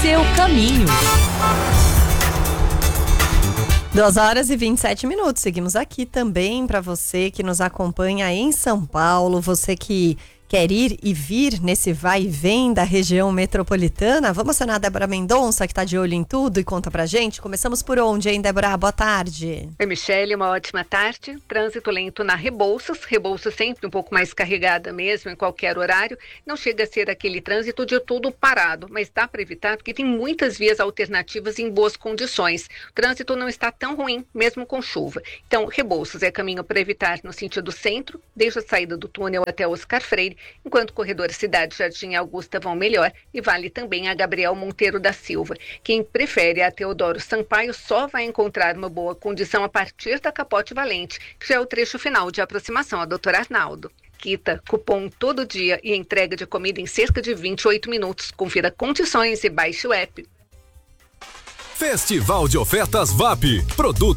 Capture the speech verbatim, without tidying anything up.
seu caminho. duas horas e vinte e sete minutos. Seguimos aqui também para você que nos acompanha em São Paulo, você que quer ir e vir nesse vai e vem da região metropolitana. Vamos acionar a Débora Mendonça, que está de olho em tudo e conta pra gente. Começamos por onde, hein, Débora? Boa tarde. Oi, Michele, uma ótima tarde. Trânsito lento na Rebouças. Rebouças sempre um pouco mais carregada mesmo, em qualquer horário. Não chega a ser aquele trânsito de tudo parado, mas dá para evitar porque tem muitas vias alternativas em boas condições. O trânsito não está tão ruim, mesmo com chuva. Então, Rebouças é caminho para evitar no sentido centro, desde a saída do túnel até Oscar Freire, enquanto o corredor Cidade Jardim Augusta vão melhor e vale também a Gabriel Monteiro da Silva. Quem prefere a Teodoro Sampaio só vai encontrar uma boa condição a partir da Capote Valente, que já é o trecho final de aproximação a doutor Arnaldo. Quita, cupom todo dia e entrega de comida em cerca de vinte e oito minutos. Confira condições e baixe o app. Festival de Ofertas V A P. Produto